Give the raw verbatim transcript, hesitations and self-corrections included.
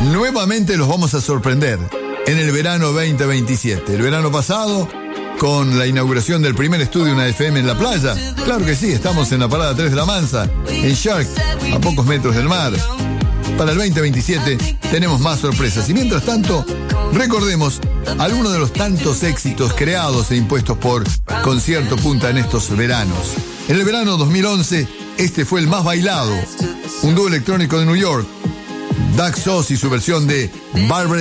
nuevamente los vamos a sorprender en el verano veinte veintisiete. El verano pasado, con la inauguración del primer estudio Una F M en la playa. Claro que sí, estamos en la parada tres de La Mansa, en Shark, a pocos metros del mar. Para el veinte veintisiete tenemos más sorpresas. Y mientras tanto, recordemos algunos de los tantos éxitos creados e impuestos por Concierto Punta en estos veranos. En el verano dos mil once, este fue el más bailado. Un dúo electrónico de New York, Dax Sauce y su versión de Barbara